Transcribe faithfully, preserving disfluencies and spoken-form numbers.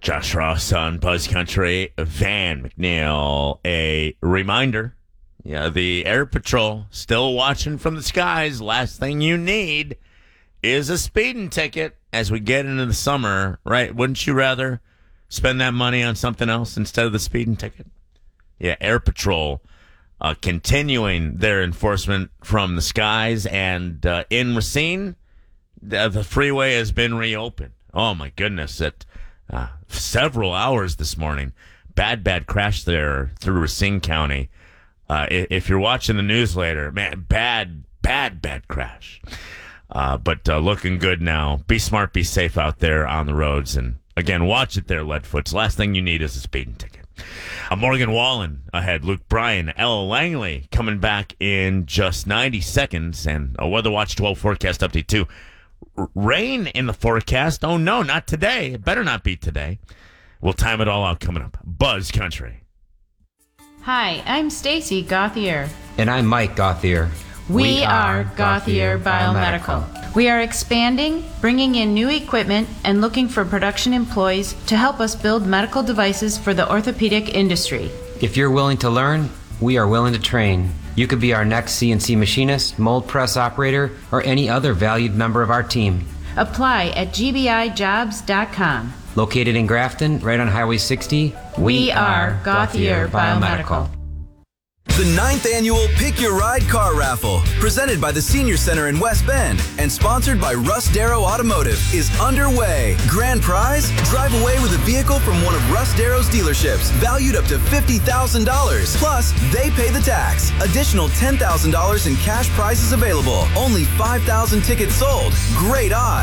Josh Ross on Buzz Country, Van McNeil. A reminder, yeah, the Air Patrol still watching from the skies. Last thing you need is a speeding ticket as we get into the summer, right? Wouldn't you rather spend that money on something else instead of the speeding ticket? Yeah, Air Patrol uh, continuing their enforcement from the skies, and uh, in Racine, the, the freeway has been reopened. Oh my goodness! At uh, several hours this morning, bad, bad crash there through Racine County. Uh, if you're watching the news later, man, bad, bad, bad crash. Uh, but uh, looking good now. Be smart, be safe out there on the roads, and again, watch it there, Leadfoots. Last thing you need is a speeding ticket. Uh, Morgan Wallen ahead. Luke Bryan, Ella Langley coming back in just ninety seconds, and a Weather Watch twelve forecast update too. R- rain in the forecast. Oh no, not today. It better not be today. We'll time it all out coming up. Buzz Country. Hi, I'm Stacy Gauthier. And I'm Mike Gauthier. We, we are Gauthier Biomedical. Biomedical. We are expanding, bringing in new equipment, and looking for production employees to help us build medical devices for the orthopedic industry. If you're willing to learn, we are willing to train. You could be our next C N C machinist, mold press operator, or any other valued member of our team. Apply at g b i jobs dot com. Located in Grafton, right on Highway sixty, we, we are Gauthier Biomedical. The ninth annual Pick Your Ride car raffle, presented by the Senior Center in West Bend and sponsored by Russ Darrow Automotive, is underway. Grand prize? Drive away with a vehicle from one of Russ Darrow's dealerships, valued up to fifty thousand dollars. Plus, they pay the tax. Additional ten thousand dollars in cash prizes available. Only five thousand tickets sold. Great odds.